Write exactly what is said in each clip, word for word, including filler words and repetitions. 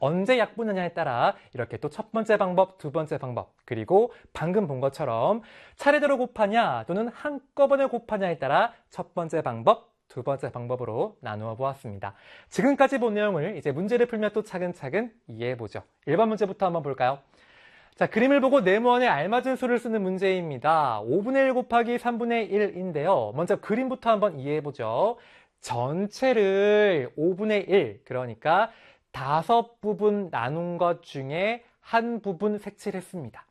언제 약분하냐에 따라 이렇게 또 첫 번째 방법, 두 번째 방법, 그리고 방금 본 것처럼 차례대로 곱하냐 또는 한꺼번에 곱하냐에 따라 첫 번째 방법, 두 번째 방법으로 나누어 보았습니다. 지금까지 본 내용을 이제 문제를 풀며 또 차근차근 이해해 보죠. 일 번 문제부터 한번 볼까요? 자, 그림을 보고 네모안에 알맞은 수를 쓰는 문제입니다. 오분의 일 곱하기 삼분의 일인데요. 먼저 그림부터 한번 이해해 보죠. 전체를 오분의 일, 그러니까 다섯 부분 나눈 것 중에 한 부분 색칠했습니다.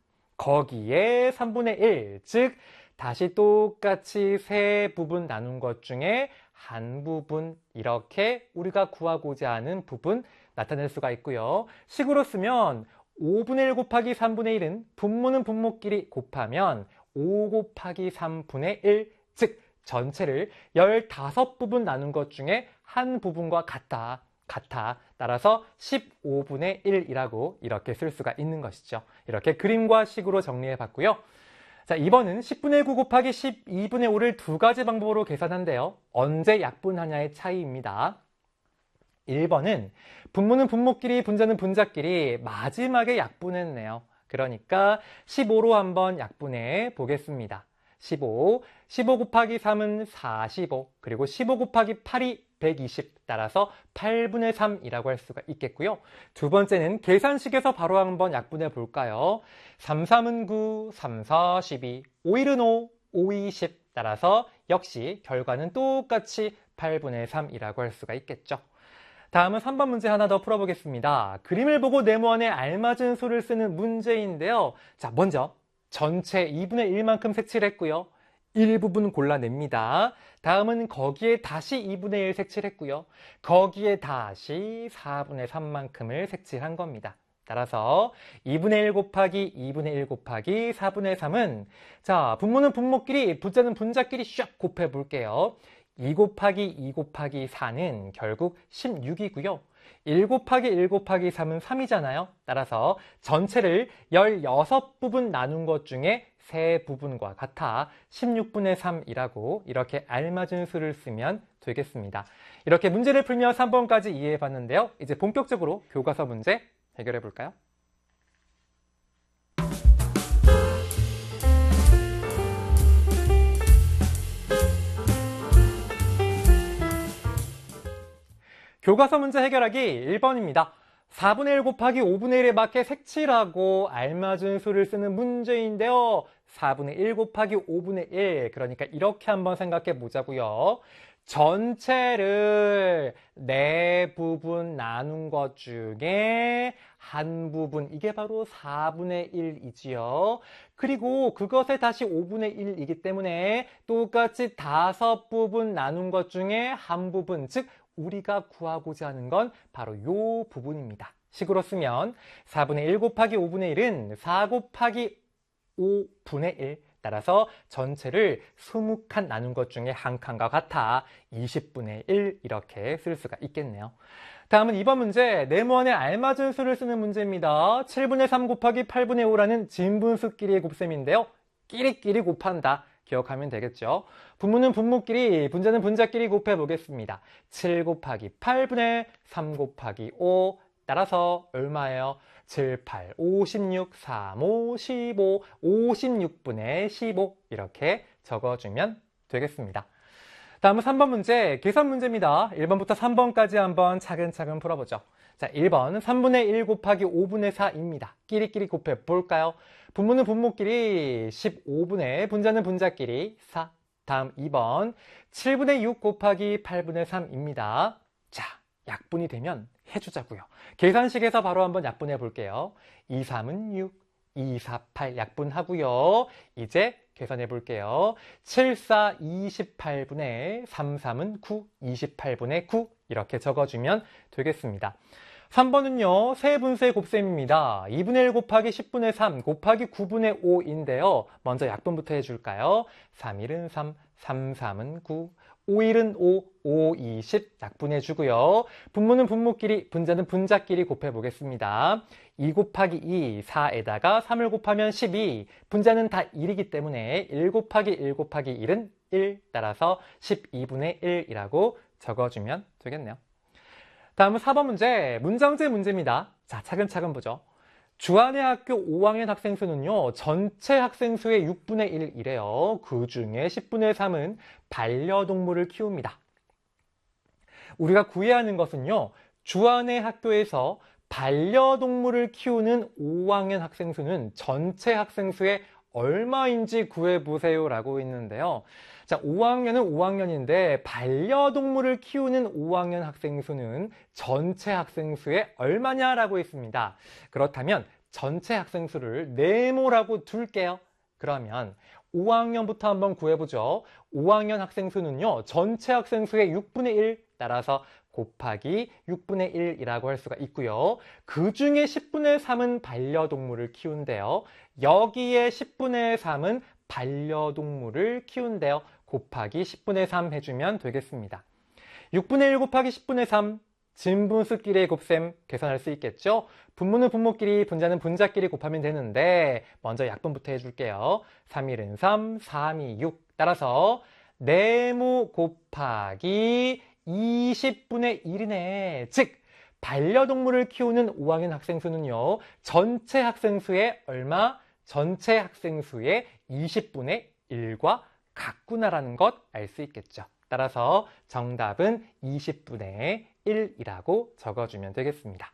거기에 삼분의 일, 즉 다시 똑같이 세 부분 나눈 것 중에 한 부분, 이렇게 우리가 구하고자 하는 부분 나타낼 수가 있고요. 식으로 쓰면 오분의 일 곱하기 삼분의 일은 분모는 분모끼리 곱하면 오 곱하기 삼분의 일, 즉 전체를 십오 부분 나눈 것 중에 한 부분과 같다. 같아. 따라서 십오분의 일이라고 이렇게 쓸 수가 있는 것이죠. 이렇게 그림과 식으로 정리해 봤고요. 자, 이 번은 십분의 구 곱하기 십이분의 오를 두 가지 방법으로 계산한대요. 언제 약분하냐의 차이입니다. 일 번은 분모는 분모끼리, 분자는 분자끼리 마지막에 약분했네요. 그러니까 십오로 한번 약분해 보겠습니다. 십오, 십오 곱하기 삼은 사십오, 그리고 십오 곱하기 팔이 백이십, 따라서 팔분의 삼이라고 할 수가 있겠고요. 두 번째는 계산식에서 바로 한번 약분해 볼까요? 삼, 삼은 구, 삼, 사, 십이, 오, 일은 오, 오, 이, 십, 따라서 역시 결과는 똑같이 팔분의 삼이라고 할 수가 있겠죠. 다음은 삼 번 문제 하나 더 풀어보겠습니다. 그림을 보고 네모안에 알맞은 수를 쓰는 문제인데요. 자, 먼저 전체 이분의 일만큼 색칠했고요. 일부분 골라냅니다. 다음은 거기에 다시 이분의 일 색칠했고요. 거기에 다시 사분의 삼만큼을 색칠한 겁니다. 따라서 이분의 일 곱하기 이분의 일 곱하기 사분의 삼은, 자, 분모는 분모끼리, 분자는 분자끼리 샥 곱해 볼게요. 이 곱하기 이 곱하기 사는 결국 십육이고요. 일 곱하기 일 곱하기 삼은 삼이잖아요. 따라서 전체를 십육 부분 나눈 것 중에 세 부분과 같아 십육분의 삼이라고 이렇게 알맞은 수를 쓰면 되겠습니다. 이렇게 문제를 풀며 삼 번까지 이해해 봤는데요. 이제 본격적으로 교과서 문제 해결해 볼까요? 교과서 문제 해결하기 일 번입니다. 사분의 일 곱하기 오분의 일에 맞게 색칠하고 알맞은 수를 쓰는 문제인데요. 사분의 일 곱하기 오분의 일, 그러니까 이렇게 한번 생각해 보자고요. 전체를 네 부분 나눈 것 중에 한 부분, 이게 바로 사분의 일이지요. 그리고 그것에 다시 오분의 일이기 때문에 똑같이 다섯 부분 나눈 것 중에 한 부분, 즉 우리가 구하고자 하는 건 바로 이 부분입니다. 식으로 쓰면 사분의 일 곱하기 오분의 일은 사 곱하기 오분의 일, 따라서 전체를 이십 칸 나눈 것 중에 한 칸과 같아 이십분의 일, 이렇게 쓸 수가 있겠네요. 다음은 이 번 문제, 네모안에 알맞은 수를 쓰는 문제입니다. 칠분의 삼 곱하기 팔분의 오라는 진분수끼리의 곱셈인데요. 끼리끼리 곱한다. 기억하면 되겠죠. 분모는 분모끼리, 분자는 분자끼리 곱해 보겠습니다. 칠 곱하기 팔분의 삼 곱하기 오, 따라서 얼마예요? 칠, 팔, 오, 십육, 삼, 오, 십오, 오십육분의 십오, 이렇게 적어주면 되겠습니다. 다음은 삼 번 문제, 계산 문제입니다. 일 번부터 삼 번까지 한번 차근차근 풀어보죠. 자, 일 번, 삼분의 일 곱하기 오분의 사입니다. 끼리끼리 곱해 볼까요? 분모는 분모끼리, 십오분의, 분자는 분자끼리 사. 다음 이 번, 칠분의 육 곱하기 팔분의 삼입니다. 자, 약분이 되면 해주자고요. 계산식에서 바로 한번 약분해 볼게요. 이, 삼은 육, 이, 사, 팔 약분하고요. 이제 계산해 볼게요. 칠, 사, 이십팔분의 삼, 삼은 구, 이십팔분의 구, 이렇게 적어주면 되겠습니다. 삼 번은요, 세분수의 곱셈입니다. 이분의 일 곱하기 십분의 삼 곱하기 구분의 오인데요. 먼저 약분부터 해줄까요? 삼, 일은 삼, 삼, 삼은 구, 오, 일은 오, 오, 이, 십 약분해주고요. 분모는 분모끼리, 분자는 분자끼리 곱해보겠습니다. 이 곱하기 이, 사에다가 삼을 곱하면 십이, 분자는 다 일이기 때문에 일 곱하기 일 곱하기 일은 일, 따라서 십이분의 일이라고 적어주면 되겠네요. 다음은 사 번 문제, 문장제 문제입니다. 자, 차근차근 보죠. 주한의 학교 오 학년 학생 수는요, 전체 학생 수의 육분의 일이래요. 그 중에 십분의 삼은 반려동물을 키웁니다. 우리가 구해야 하는 것은요, 주한의 학교에서 반려동물을 키우는 오 학년 학생 수는 전체 학생 수의 얼마인지 구해보세요 라고 있는데요. 자, 오 학년은 오 학년인데 반려동물을 키우는 오 학년 학생 수는 전체 학생 수의 얼마냐라고 있습니다. 그렇다면 전체 학생 수를 네모라고 둘게요. 그러면 오 학년부터 한번 구해보죠. 오 학년 학생 수는요, 전체 학생 수의 육분의 일, 따라서 곱하기 육분의 일이라고 할 수가 있고요. 그 중에 십분의 삼은 반려동물을 키운대요. 여기에 십분의 삼은 반려동물을 키운대요. 곱하기 십분의 삼 해주면 되겠습니다. 육분의 일 곱하기 십분의 삼, 진분수끼리의 곱셈 계산할 수 있겠죠? 분모는 분모끼리, 분자는 분자끼리 곱하면 되는데 먼저 약분부터 해줄게요. 삼일은 삼, 삼이 육. 따라서 네모 곱하기 이십분의 일이네. 즉 반려동물을 키우는 오 학년 학생 수는요, 전체 학생 수의 얼마? 전체 학생 수의 이십분의 일과 같구나라는 것 알 수 있겠죠. 따라서 정답은 이십분의 일이라고 적어주면 되겠습니다.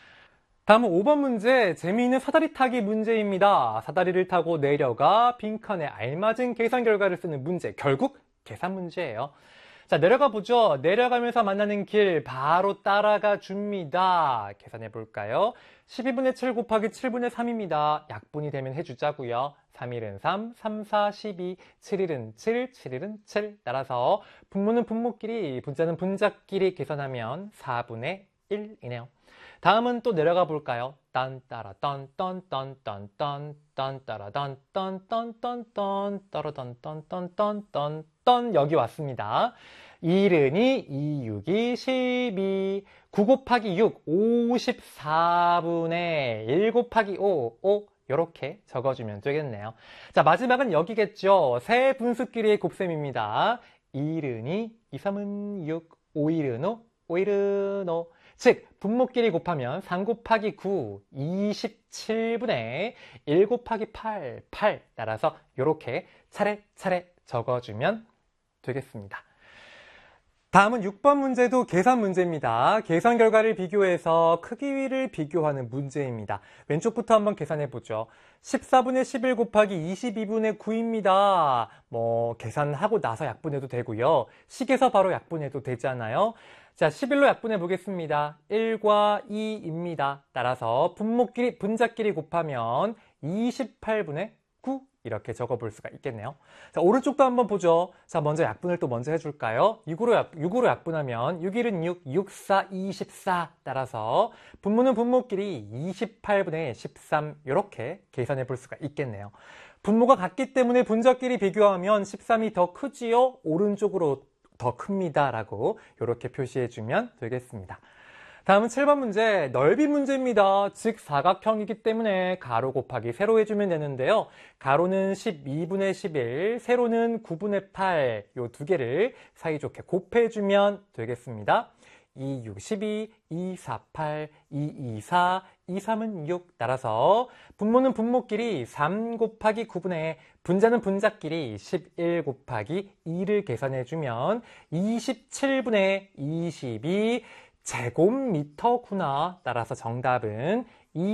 다음은 오 번 문제, 재미있는 사다리 타기 문제입니다. 사다리를 타고 내려가 빈칸에 알맞은 계산 결과를 쓰는 문제, 결국 계산 문제예요. 자, 내려가 보죠. 내려가면서 만나는 길 바로 따라가 줍니다. 계산해 볼까요? 십이분의 칠 곱하기 칠분의 삼입니다. 약분이 되면 해주자고요. 삼일은 삼, 삼, 사, 십이, 칠일은 칠, 칠일은 칠. 따라서 분모는 분모끼리, 분자는 분자끼리 계산하면 사분의 일이네요. 다음은 또 내려가 볼까요? 딴 따라 딴 딴 딴 딴 딴 딴 따라 딴 딴 딴 딴 딴 따라 딴 딴 딴 딴 딴 딴 여기 왔습니다. 일은이, 이육이, 십이, 구 곱하기 육, 오십사분의 일 곱하기 오, 오 이렇게 적어주면 되겠네요. 자, 마지막은 여기겠죠. 세 분수끼리의 곱셈입니다. 일은이, 이삼은 육, 오일은 오, 오일은 오. 즉 분모끼리 곱하면 삼 곱하기 구, 이십칠분의 일 곱하기 팔, 팔. 따라서 이렇게 차례차례 적어주면 되겠습니다. 다음은 육 번 문제도 계산 문제입니다. 계산 결과를 비교해서 크기를 비교하는 문제입니다. 왼쪽부터 한번 계산해 보죠. 십사분의 십일 곱하기 이십이분의 구입니다. 뭐 계산하고 나서 약분해도 되고요. 식에서 바로 약분해도 되잖아요. 자, 십일로 약분해 보겠습니다. 일과 이입니다. 따라서 분모끼리, 분자끼리 곱하면 이십팔분의 구 이렇게 적어볼 수가 있겠네요. 자, 오른쪽도 한번 보죠. 자, 먼저 약분을 또 먼저 해줄까요? 육으로, 약, 육으로 약분하면 육일은 육, 육사, 이십사. 따라서 분모는 분모끼리 이십팔분의 십삼 이렇게 계산해 볼 수가 있겠네요. 분모가 같기 때문에 분자끼리 비교하면 십삼이 더 크지요? 오른쪽으로 더 큽니다 라고 이렇게 표시해주면 되겠습니다. 다음은 칠 번 문제, 넓이 문제입니다. 즉 사각형이기 때문에 가로 곱하기 세로 해주면 되는데요. 가로는 십이분의 십일, 세로는 구분의 팔, 이 두 개를 사이좋게 곱해주면 되겠습니다. 이, 육, 십이, 이, 사, 팔, 이, 이, 사, 이, 삼은 육. 따라서 분모는 분모끼리 삼 곱하기 구분의, 분자는 분자끼리 십일 곱하기 이를 계산해주면 이십칠분의 이십이 제곱미터구나. 따라서 정답은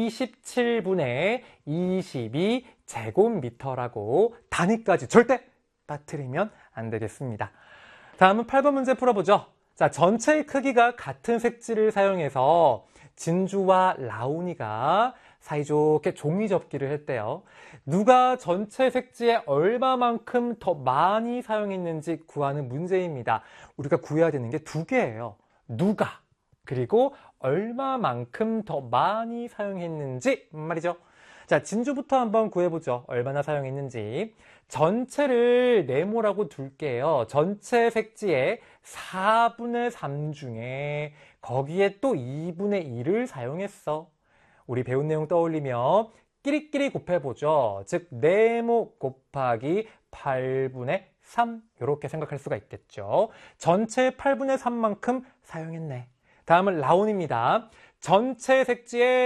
이십칠분의 이십이 제곱미터라고 단위까지 절대 빠뜨리면 안 되겠습니다. 다음은 팔 번 문제 풀어보죠. 자, 전체의 크기가 같은 색지를 사용해서 진주와 라온이가 사이좋게 종이 접기를 했대요. 누가 전체 색지에 얼마만큼 더 많이 사용했는지 구하는 문제입니다. 우리가 구해야 되는 게 두 개예요. 누가, 그리고 얼마만큼 더 많이 사용했는지 말이죠. 자, 진주부터 한번 구해보죠. 얼마나 사용했는지. 전체를 네모라고 둘게요. 전체 색지의 사분의 삼 중에 거기에 또 이분의 일을 사용했어. 우리 배운 내용 떠올리며 끼리끼리 곱해보죠. 즉 네모 곱하기 팔분의 삼 이렇게 생각할 수가 있겠죠. 전체 팔분의 삼만큼 사용했네. 다음은 라운입니다. 전체 색지의